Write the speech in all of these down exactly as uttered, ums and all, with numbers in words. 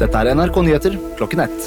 Dette er N R K Nyheter, klokken ett.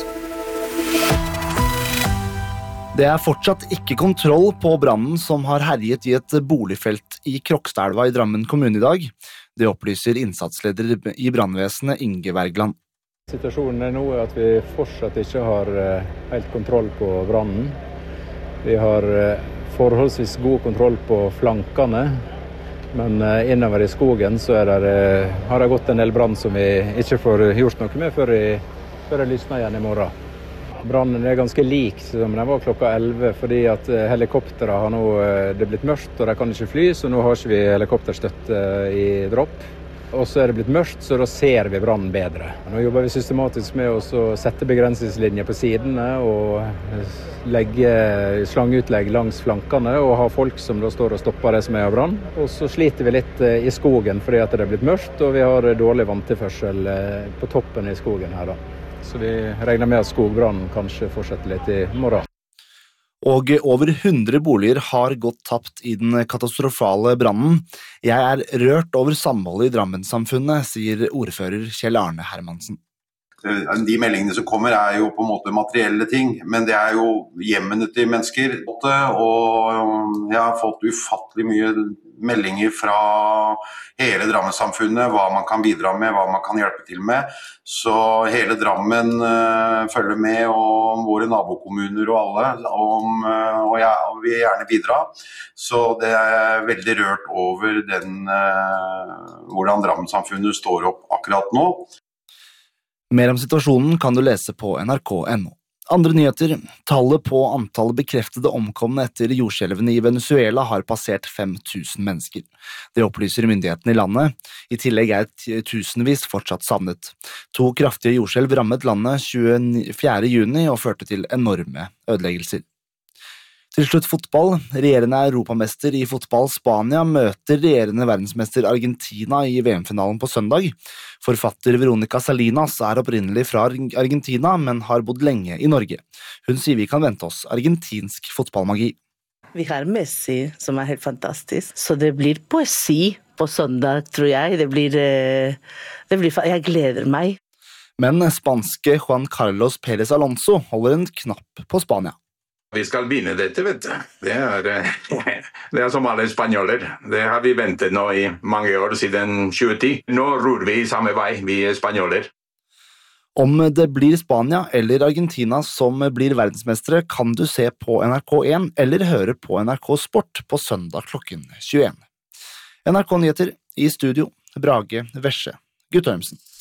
Det er fortsatt ikke kontroll på brannen som har herjet i et boligfelt i Krokstadelva i Drammen kommune i dag. Det opplyser innsatsleder i brannvesenet Inge Wergeland. Situasjonen er nå at vi fortsatt ikke har helt kontroll på brannen. Vi har forholdsvis god kontroll på flankene, men innover i skogen så er det, har det gått en del brann som vi ikke får gjort noe med før, i, før det lysner igjen i morgen. Brannen er ganske lik som den var klokka elleve, fordi at helikopteret har nå det er blitt mørkt og de kan ikke fly, så nå har ikke vi helikopterstøtte i dropp. Og så er det blitt mørkt, så da ser vi brannen bedre. Nå jobber vi systematisk med å sette begrensningslinjer på sidene og legge slangeutlegg langs flankene og ha folk som da står og stopper det som er av brann. Og så sliter vi litt i skogen fordi at det er blitt mørkt, og vi har dårlig vanntilførsel på toppen i skogen her da. Så vi regner med at skogbrannen kanskje fortsetter litt i morgen. Og over hundre boliger har gått tapt i den katastrofale brannen. Jeg er rørt over samholdet i Drammen-samfunnet, sier ordfører Kjell Arne Hermansen. De meldingene som kommer er jo på en måte materielle ting, men det er jo hjemmene til mennesker. Og jeg har fått ufattelig mye meldinger fra hele Drammen-samfunnet, hva man kan bidra med, hva man kan hjelpe til med. Så hele Drammen uh, følger med, og våre nabokommuner og alle, om, uh, og jeg vil gjerne bidra. Så det er veldig rørt over den, uh, hvordan Drammen-samfunnet står opp akkurat nå. Mer om situasjonen kan du lese på N R K punktum no. Andre nyheter, tallet på antallet bekreftede omkomne etter jordskjelvene i Venezuela har passert fem tusen mennesker. Det opplyser myndighetene i landet. I tillegg er tusenvis fortsatt savnet. To kraftige jordskjelv rammet landet tjuefjerde juni og førte til enorme ødeleggelser. Til slutt fotball. Regjerende europamester i fotball Spania møter regjerende verdensmester Argentina i V M-finalen på søndag. Forfatter Veronica Salinas er opprinnelig fra Argentina, men har bodd lenge i Norge. Hun sier vi kan vente oss argentinsk fotballmagi. Vi har Messi, som er helt fantastisk, så det blir poesi på søndag, tror jeg. Det blir, det blir, jeg gleder meg. Men spanske Juan Carlos Pérez Alonso holder en knapp på Spania. Vi skal vinne dette, vet du. Det er, det er som alle spanjoler. Det har vi ventet nå i mange år, siden tjue ti. Nå ror vi i samme vei, vi er spanjoler. Om det blir Spania eller Argentina som blir verdensmestere, kan du se på N R K én eller høre på N R K Sport på søndag klokken tjueen. N R K Nyheter i studio, Brage Vesje, Guttormsen.